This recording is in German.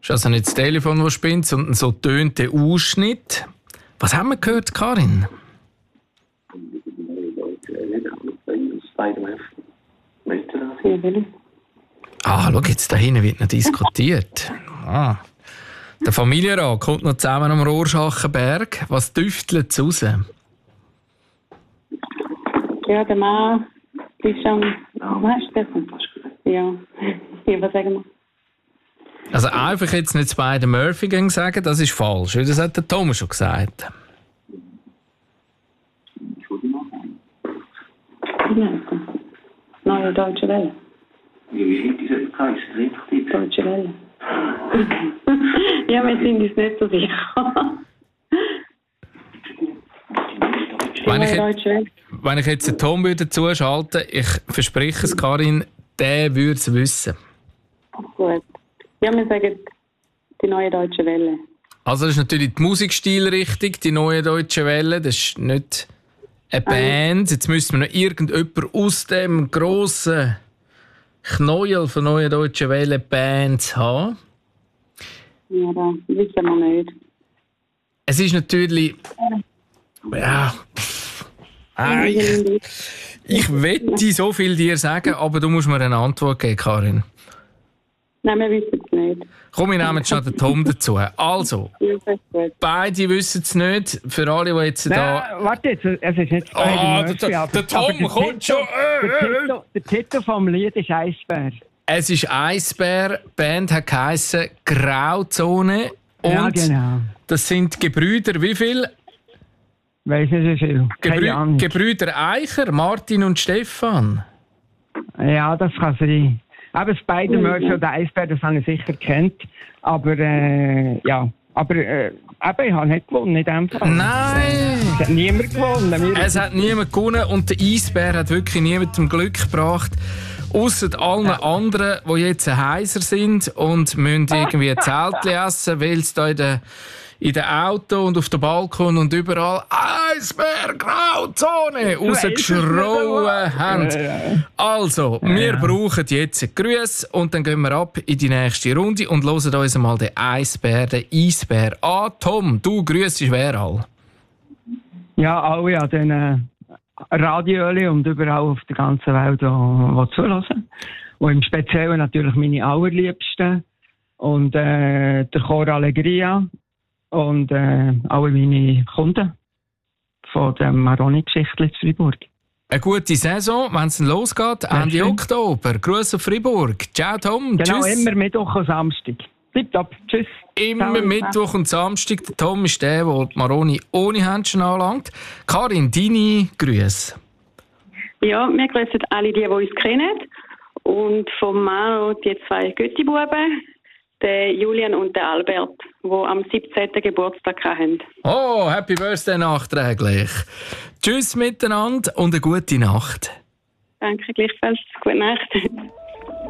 ist also nicht das Telefon, das spinnt, sondern so tönt der Ausschnitt. Was haben wir gehört, Karin? Schau, jetzt da hinten wird noch diskutiert. Der Familienrat kommt noch zusammen am Rorschachenberg. Was düftelt es raus? Ja, der Mann ist am... Was ist das? Ja, was sagen wir? Also einfach jetzt nicht Spider-Murphy sagen, das ist falsch. Das hat der Thomas schon gesagt. Neue Deutsche Welle. Wie hat diese geheißen? Richtig? Deutsche Welle. Ja, wir sind uns nicht so sicher. Wenn ich jetzt den Tom würde zuschalten, ich verspreche es, Karin, der würde es wissen. Gut. Ja, wir sagen die Neue Deutsche Welle. Also das ist natürlich die Musikstil richtig, die Neue Deutsche Welle. Das ist nicht eine Band. Jetzt müssen wir noch irgendjemand aus dem grossen Knäuel von Neue Deutsche Welle Bands haben. Ja, das wissen wir nicht. Es ist natürlich... Ja... Ich wette so viel dir sagen, aber du musst mir eine Antwort geben, Karin. Nein, wir wissen es nicht. Komm, wir nehmen schon den Tom dazu. Also, beide wissen es nicht. Für alle, die jetzt da... Warte jetzt, es ist nicht der Tom kommt schon... Der Titel vom Lied ist Eisbär. Es ist Eisbär, die Band hat geheissen Grauzone. Und ja, genau. Das sind Gebrüder, wie viel? Weiss nicht so viel. Gebrüder Eicher, Martin und Stefan. Ja, das kann sein. Aber Spider-Murphy oder Eisbär, das habe ich sicher kennt. Aber ich habe nicht gewonnen in dem Fall. Nein! Es hat niemand gewonnen. Es hat niemand gewonnen und der Eisbär hat wirklich niemandem Glück gebracht. Ausser allen anderen, die jetzt heiser sind und müssen irgendwie Zeltchen essen, weil es da in den Auto und auf dem Balkon und überall Eisbär, Grauzone rausgeschrauen haben. Also, wir brauchen jetzt Grüße und dann gehen wir ab in die nächste Runde und hören uns mal den Eisbär an. Tom, du grüßest wer all? Ja, alle an den Radioöli und überall auf der ganzen Welt, die zulassen. Und im Speziellen natürlich meine Allerliebsten und der Chor Allegria. Und alle meine Kunden von der Maroni-Geschichte in Freiburg. Eine gute Saison, wenn es losgeht, Ende Oktober. Grüße auf Freiburg. Ciao, Tom. Genau, tschüss. Immer Mittwoch und Samstag. Tipptopp. Tschüss. Immer ciao, Mittwoch und Samstag. Der Tom ist der die Maroni ohne Händchen anlangt. Karin, deine Grüße. Ja, wir grüßen alle die uns kennen. Und vom Maro die zwei Götti-Buben. Der Julian und der Albert, die am 17. Geburtstag haben. Oh, Happy Birthday nachträglich. Tschüss miteinander und eine gute Nacht. Danke, gleichfalls. Gute Nacht.